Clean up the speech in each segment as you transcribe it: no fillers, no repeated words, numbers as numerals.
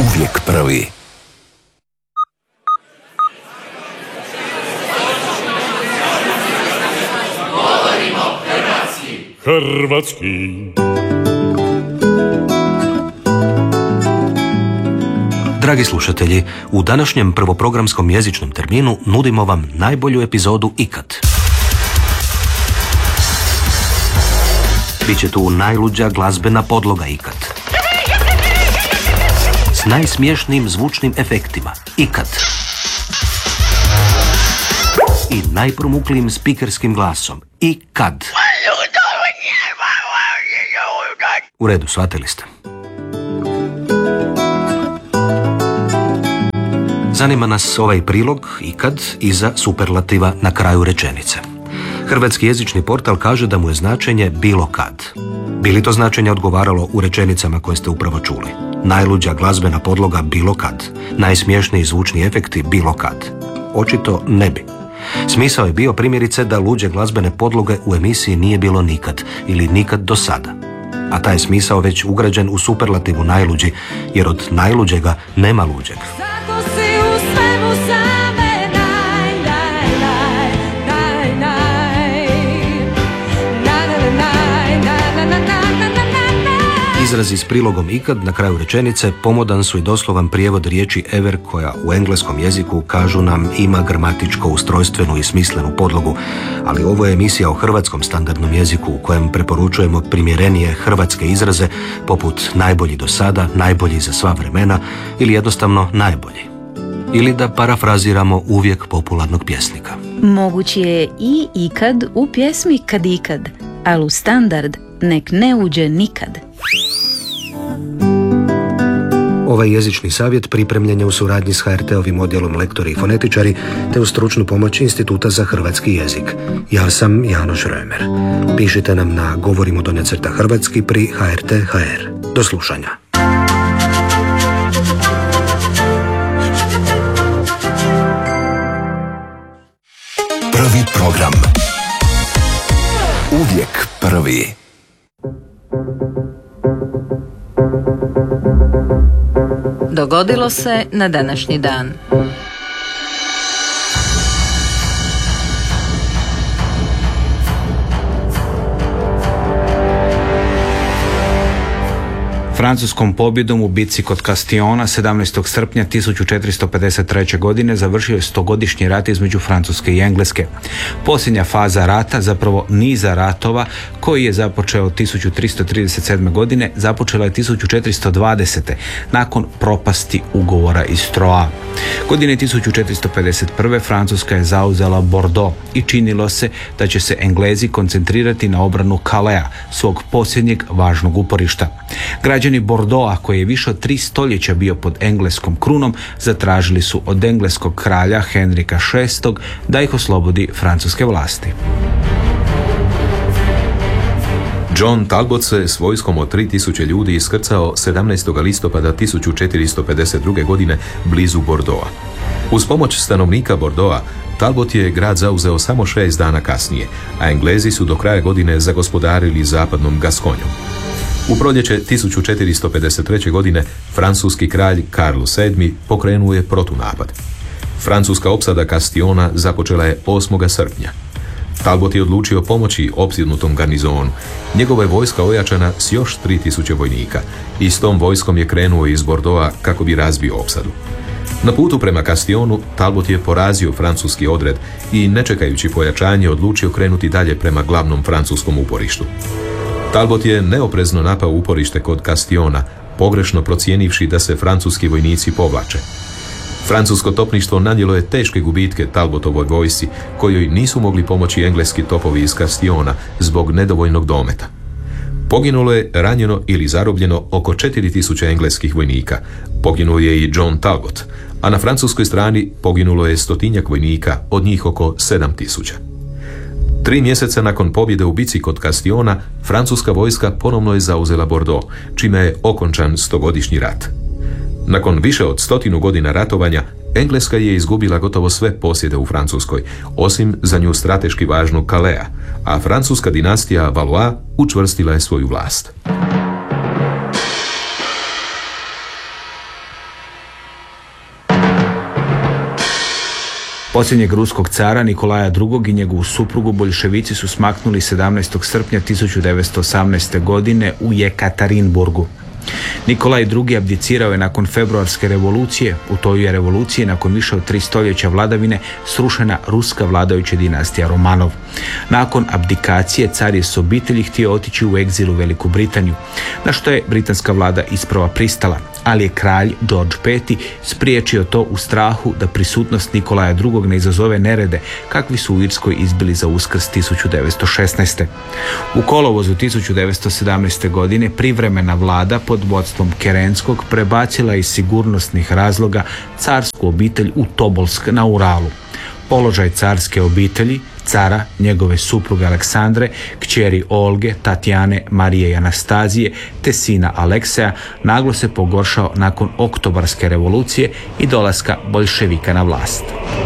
Uvijek prvi. Govorimo hrvatski. Dragi slušatelji, u današnjem prvoprogramskom jezičnom terminu nudimo vam najbolju epizodu ikad. Biće tu najluđa glazbena podloga ikad. S najsmješnijim zvučnim efektima ikad. I najpromuklijim spikerskim glasom ikad. U redu, shvatili ste. Zanima nas ovaj prilog ikad iza superlativa na kraju rečenice. Hrvatski jezični portal kaže da mu je značenje bilo kad. Bi li to značenje odgovaralo u rečenicama koje ste upravo čuli? Najluđa glazbena podloga bilo kad. Najsmješniji zvučni efekti bilo kad. Očito ne bi. Smisao je bio primjerice da luđe glazbene podloge u emisiji nije bilo nikad ili nikad do sada. A taj smisao već ugrađen u superlativu najluđi, jer od najluđega nema luđeg. Izrazi s prilogom ikad na kraju rečenice pomodan su i doslovan prijevod riječi ever koja u engleskom jeziku, kažu nam, ima gramatičko, ustrojstvenu i smislenu podlogu, ali ovo je emisija o hrvatskom standardnom jeziku u kojem preporučujemo primjerenije hrvatske izraze poput najbolji do sada, najbolji za sva vremena ili jednostavno najbolji. Ili da parafraziramo uvijek popularnog pjesnika. Moguće je i ikad u pjesmi Kad ikad, ali u standard nek ne uđe nikad. Ovaj jezični savjet pripremljen je u suradnji s HRT-ovim odjelom lektori i fonetičari te uz stručnu pomoć Instituta za hrvatski jezik. Ja sam Janoš Römer. Pišite nam na govorimo_hrvatski pri HRT.hr. Do slušanja. Prvi program. Uvijek prvi. Dogodilo se na današnji dan. Francuskom pobjedom u bitci kod Castillona 17. srpnja 1453. godine završio je 100-godišnji rat između Francuske i Engleske. Posljednja faza rata, zapravo niza ratova, koji je započeo 1337. godine, započela je 1420. nakon propasti ugovora iz Troyesa. Godine 1451. Francuska je zauzela Bordeaux i činilo se da će se Englezi koncentrirati na obranu Calais, svog posljednjeg važnog uporišta. Građani Bordeauxa, koji je više od 3 stoljeća bio pod engleskom krunom, zatražili su od engleskog kralja Henrika VI da ih oslobodi francuske vlasti. John Talbot se s vojskom od 3000 ljudi iskrcao 17. listopada 1452. godine blizu Bordeauxa. Uz pomoć stanovnika Bordeauxa, Talbot je grad zauzeo samo 6 dana kasnije, a Englezi su do kraja godine zagospodarili zapadnom Gaskonjom. U proljeće 1453. godine francuski kralj Karlo VII pokrenuo je protunapad. Francuska opsada Castillona započela je 8. srpnja. Talbot je odlučio pomoći opsjednutom garnizonu. Njegova je vojska ojačana s još 3000 vojnika i s tom vojskom je krenuo iz Bordeauxa kako bi razbio opsadu. Na putu prema Castillonu Talbot je porazio francuski odred i, ne čekajući pojačanje, odlučio krenuti dalje prema glavnom francuskom uporištu. Talbot je neoprezno napao uporište kod Castillona, pogrešno procijenivši da se francuski vojnici povlače. Francusko topništvo nanijelo je teške gubitke Talbotovoj vojsci, kojoj nisu mogli pomoći engleski topovi iz Castillona zbog nedovoljnog dometa. Poginulo je, ranjeno ili zarobljeno oko 4000 engleskih vojnika. Poginuo je i John Talbot, a na francuskoj strani poginulo je 100-tinjak vojnika, od njih oko 7000. 3 mjeseca nakon pobjede u bici kod Castillona, francuska vojska ponovno je zauzela Bordeaux, čime je okončan 100-godišnji rat. Nakon više od 100 godina ratovanja, Engleska je izgubila gotovo sve posjede u Francuskoj, osim za nju strateški važnog Calais, a francuska dinastija Valois učvrstila je svoju vlast. Posljednjeg ruskog cara Nikolaja II. I njegovu suprugu boljševici su smaknuli 17. srpnja 1918. godine u Jekaterinburgu. Nikolaj II. Abdicirao je nakon februarske revolucije. U toj je revoluciji nakon više od 3 stoljeća vladavine srušena ruska vladajuća dinastija Romanov. Nakon abdikacije car je s obitelji htio otići u egzil u Veliku Britaniju, na što je britanska vlada isprva pristala, ali je kralj George V. spriječio to u strahu da prisutnost Nikolaja II. Ne izazove nerede kakvi su u Irskoj izbili za Uskrs 1916. U kolovozu 1917. godine privremena vlada pod vodstvom Kerenskog prebacila iz sigurnosnih razloga carsku obitelj u Tobolsk na Uralu. Položaj carske obitelji, cara, njegove supruge Aleksandre, kćeri Olge, Tatjane, Marije i Anastazije, te sina Alekseja naglo se pogoršao nakon Oktobarske revolucije i dolaska boljševika na vlast.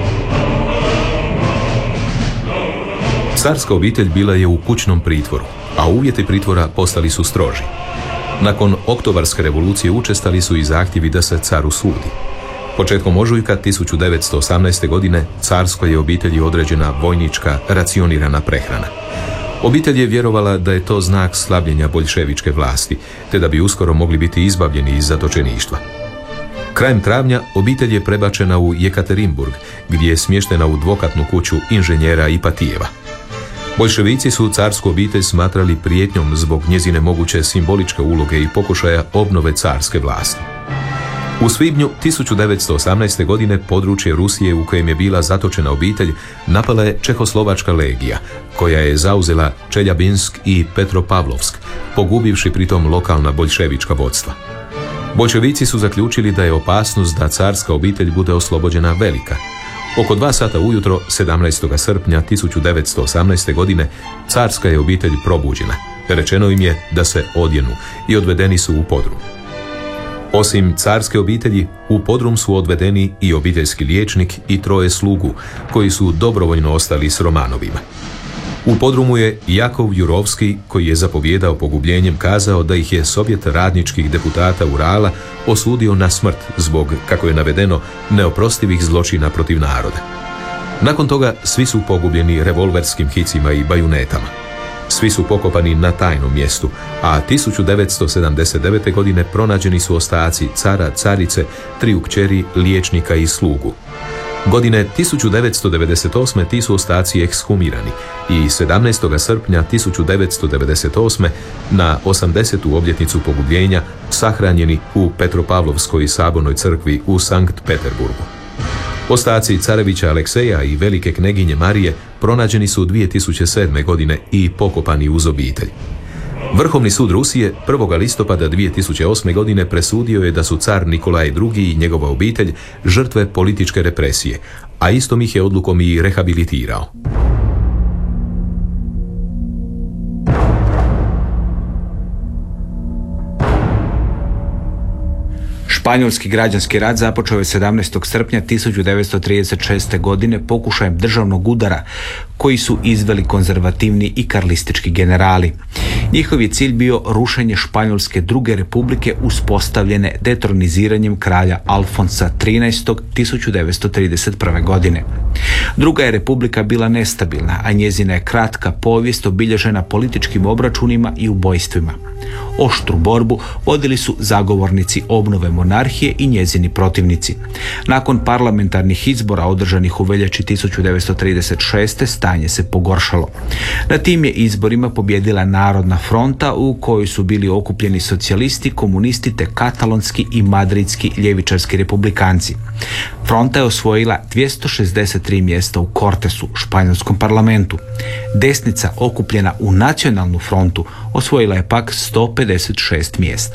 Carska obitelj bila je u kućnom pritvoru, a uvjeti pritvora postali su stroži. Nakon Oktobarske revolucije učestali su i zahtjevi da se caru sudi. Početkom ožujka 1918. godine carskoj je obitelji određena vojnička racionirana prehrana. Obitelj je vjerovala da je to znak slabljenja boljševičke vlasti, te da bi uskoro mogli biti izbavljeni iz zatočeništva. Krajem travnja obitelj je prebačena u Jekaterinburg, gdje je smještena u dvokatnu kuću inženjera Ipatijeva. Boljševici su carsku obitelj smatrali prijetnjom zbog njezine moguće simboličke uloge i pokušaja obnove carske vlasti. U svibnju 1918. godine područje Rusije u kojem je bila zatočena obitelj napala je Čehoslovačka legija, koja je zauzela Čeljabinsk i Petropavlovsk, pogubivši pritom lokalna boljševička vodstva. Boljševici su zaključili da je opasnost da carska obitelj bude oslobođena velika. Oko 2 sata ujutro 17. srpnja 1918. godine carska je obitelj probuđena. Rečeno im je da se odjenu i odvedeni su u podrum. Osim carske obitelji, u podrum su odvedeni i obiteljski liječnik i 3 slugu, koji su dobrovoljno ostali s Romanovima. U podrumu je Jakov Jurovski, koji je zapovjedao pogubljenjem, kazao da ih je Sovjet radničkih deputata Urala osudio na smrt zbog, kako je navedeno, neoprostivih zločina protiv naroda. Nakon toga svi su pogubljeni revolverskim hicima i bajunetama. Svi su pokopani na tajnom mjestu, a 1979. godine pronađeni su ostaci cara, carice, 3 kćeri, liječnika i slugu. Godine 1998. ti su ostaci ekshumirani i 17. srpnja 1998. na 80. obljetnicu pogubljenja sahranjeni u Petropavlovskoj sabornoj crkvi u Sankt Peterburgu. Ostaci carevića Alekseja i velike kneginje Marije pronađeni su 2007. godine i pokopani uz obitelj. Vrhovni sud Rusije 1. listopada 2008. godine presudio je da su car Nikolaj II. I njegova obitelj žrtve političke represije, a istom ih je odlukom i rehabilitirao. Španjolski građanski rat započeo je 17. srpnja 1936. godine pokušajem državnog udara koji su izveli konzervativni i karlistički generali. Njihov je cilj bio rušenje Španjolske druge republike uspostavljene detroniziranjem kralja Alfonsa XIII. 1931. godine. Druga je republika bila nestabilna, a njezina je kratka povijest obilježena političkim obračunima i ubojstvima. Oštru borbu vodili su zagovornici obnove monarhije i njezini protivnici. Nakon parlamentarnih izbora održanih u veljači 1936. stanje se pogoršalo. Na tim je izborima pobjedila Narodna fronta u kojoj su bili okupljeni socijalisti, komunisti te katalonski i madridski ljevičarski republikanci. Fronta je osvojila 263 mjesta u Cortesu, španjolskom parlamentu. Desnica, okupljena u Nacionalnu frontu, osvojila je pak 156 mjesta.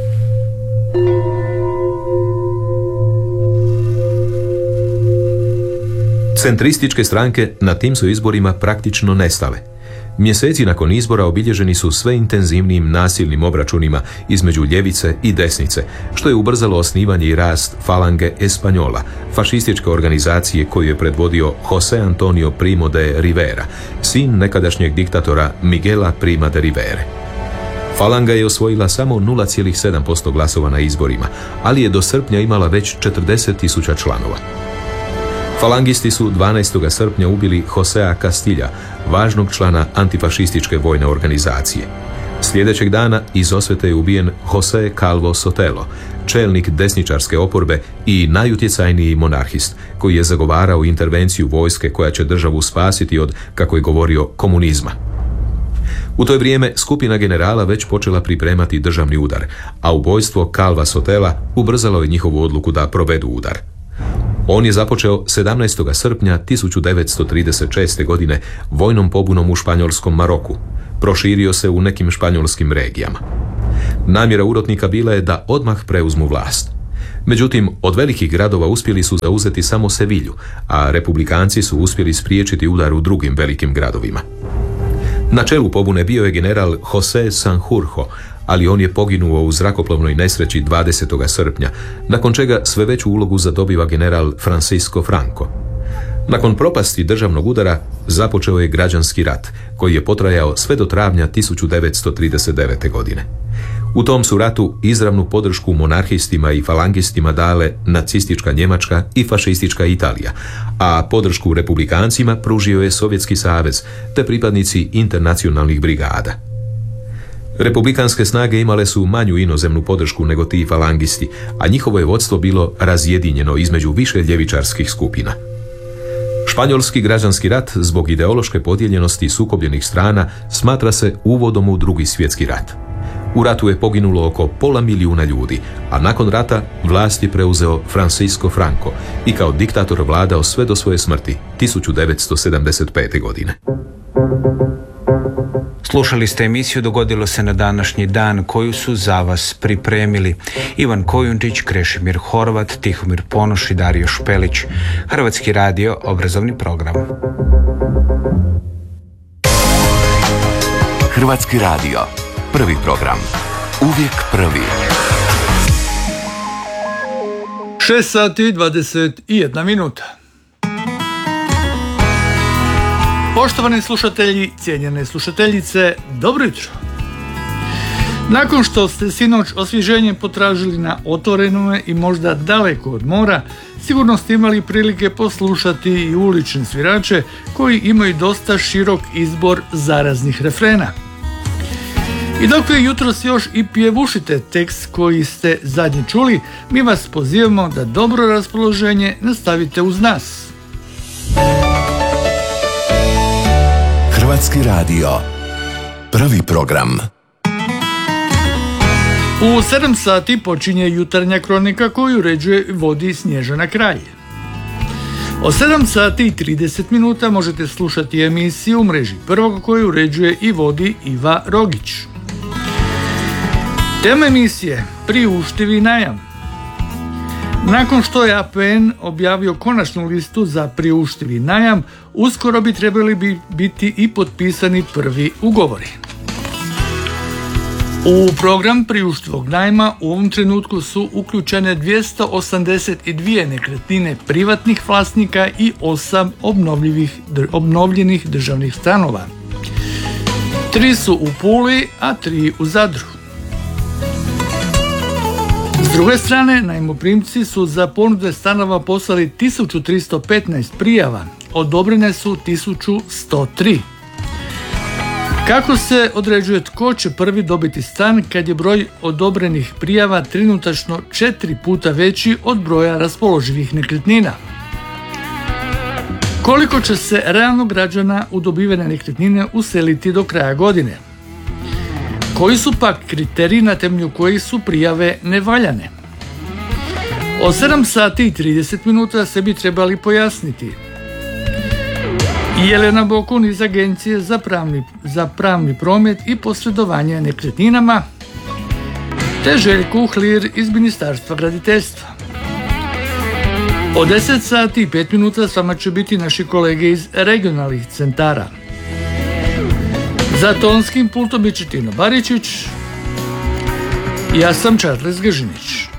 Centrističke stranke na tim su izborima praktično nestale. Mjeseci nakon izbora obilježeni su sve intenzivnijim nasilnim obračunima između ljevice i desnice, što je ubrzalo osnivanje i rast Falange Española, fašističke organizacije koju je predvodio José Antonio Primo de Rivera, sin nekadašnjeg diktatora Miguela Prima de Rivere. Falanga je osvojila samo 0,7% glasova na izborima, ali je do srpnja imala već 40.000 članova. Falangisti su 12. srpnja ubili Josea Castilla, važnog člana antifašističke vojne organizacije. Sljedećeg dana iz osvete je ubijen José Calvo Sotelo, čelnik desničarske oporbe i najutjecajniji monarhist, koji je zagovarao intervenciju vojske koja će državu spasiti od, kako je govorio, komunizma. U to je vrijeme skupina generala već počela pripremati državni udar, a ubojstvo Calva Sotela ubrzalo je njihovu odluku da provedu udar. On je započeo 17. srpnja 1936. godine vojnom pobunom u španjolskom Maroku. Proširio se u nekim španjolskim regijama. Namjera urotnika bila je da odmah preuzmu vlast. Međutim, od velikih gradova uspjeli su zauzeti samo Sevilju, a republikanci su uspjeli spriječiti udar u drugim velikim gradovima. Na čelu pobune bio je general José Sanjurjo, ali on je poginuo u zrakoplovnoj nesreći 20. srpnja, nakon čega sve veću ulogu zadobiva general Francisco Franco. Nakon propasti državnog udara započeo je građanski rat, koji je potrajao sve do travnja 1939. godine. U tom su ratu izravnu podršku monarhistima i falangistima dale nacistička Njemačka i fašistička Italija, a podršku republikancima pružio je Sovjetski savez te pripadnici internacionalnih brigada. Republikanske snage imale su manju inozemnu podršku nego ti falangisti, a njihovo je vodstvo bilo razjedinjeno između više ljevičarskih skupina. Španjolski građanski rat zbog ideološke podijeljenosti sukobljenih strana smatra se uvodom u Drugi svjetski rat. U ratu je poginulo oko 500.000 ljudi, a nakon rata vlast je preuzeo Francisco Franco i kao diktator vladao sve do svoje smrti 1975. godine. Slušali ste emisiju Dogodilo se na današnji dan, koju su za vas pripremili Ivan Kojundžić, Krešimir Horvat, Tihomir Ponoš i Dario Špelić. Hrvatski radio, obrazovni program. Hrvatski radio, prvi program. Uvijek prvi. 6 sati 21 minuta. Poštovani slušatelji, cijenjene slušateljice, dobro jutro. Nakon što ste sinoć osvježenje potražili na otvorenome i možda daleko od mora, sigurno ste imali prilike poslušati i ulične svirače koji imaju dosta širok izbor zaraznih refrena. I dok vi jutros još i pjevušite tekst koji ste zadnji čuli, mi vas pozivamo da dobro raspoloženje nastavite uz nas. Hrvatski radio, prvi program. U 7 sati počinje jutarnja kronika koju uređuje i vodi Snježana Kralj. O 7 sati i 30 minuta možete slušati emisiju u mreži Prvog koju uređuje i vodi Iva Rogić. Tema emisije: priuštivi najam. Nakon što je APN objavio konačnu listu za priuštivi najam, uskoro bi trebali biti i potpisani prvi ugovori. U program priuštivog najma u ovom trenutku su uključene 282 nekretnine privatnih vlasnika i 8 obnovljenih državnih stanova. 3 su u Puli, a 3 u Zadru. S druge strane, najmoprimci su za ponude stanova poslali 1315 prijava, odobrene su 1103. Kako se određuje tko će prvi dobiti stan kad je broj odobrenih prijava trenutačno 4 puta veći od broja raspoloživih nekretnina? Koliko će se realno građana u dobivene nekretnine useliti do kraja godine? Koji su pak kriteriji na temelju kojih su prijave nevaljane? O 7 sati i 30 minuta se bi trebali pojasniti Jelena Bokun iz Agencije za pravni promet i posredovanje nekretninama, te Željko Uhlir iz Ministarstva graditeljstva. O 10 sati i 5 minuta s vama će biti naši kolege iz regionalnih centara. Za tonskim pultom je Tino Baričić, ja sam Charles Gržinić.